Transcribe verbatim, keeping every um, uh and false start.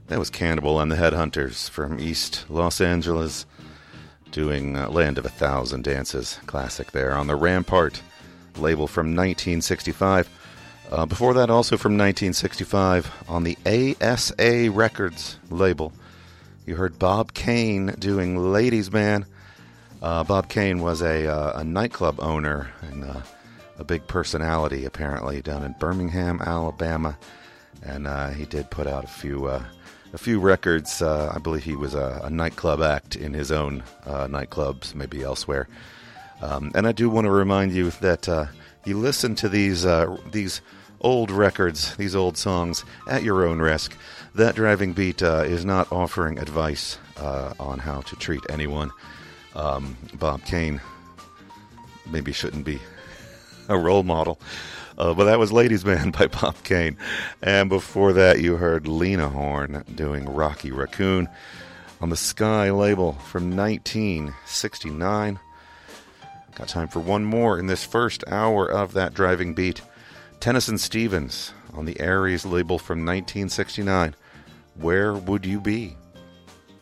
That was Cannibal and the Headhunters from East Los Angeles doing uh, Land of a Thousand Dances. Classic there on the Rampart label from nineteen sixty-five. Uh, before that, also from nineteen sixty-five, on the A S A Records label, you heard Bob Kane doing Ladies Man. Uh, Bob Kane was a, uh, a nightclub owner and uh, a big personality, apparently, down in Birmingham, Alabama. And uh, he did put out a few uh, a few records. Uh, I believe he was a, a nightclub act in his own uh, nightclubs, maybe elsewhere. Um, and I do want to remind you that uh, you listen to these uh, these old records, these old songs, at your own risk. That Driving Beat uh, is not offering advice uh, on how to treat anyone. Um, Bob Kane maybe shouldn't be a role model. Uh, but that was Ladies Man by Bob Kane. And before that, you heard Lena Horne doing Rocky Raccoon on the Sky label from nineteen sixty-nine. Got time for one more in this first hour of That Driving Beat. Tennyson Stevens on the Aries label from nineteen sixty-nine. Where Would You Be?